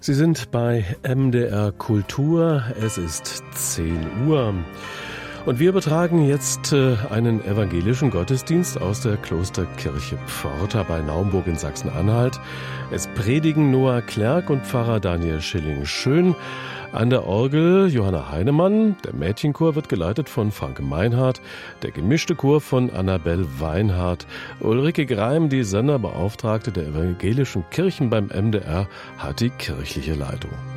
Sie sind bei MDR Kultur. Es ist 10 Uhr. Und wir übertragen jetzt einen evangelischen Gottesdienst aus der Klosterkirche Pforta bei Naumburg in Sachsen-Anhalt. Es predigen Noah Klerk und Pfarrer Daniel Schilling-Schön. An der Orgel Johanna Heinemann. Der Mädchenchor wird geleitet von Franke Meinhardt. Der gemischte Chor von Annabel Weinhardt. Ulrike Greim, die Senderbeauftragte der evangelischen Kirchen beim MDR, hat die kirchliche Leitung.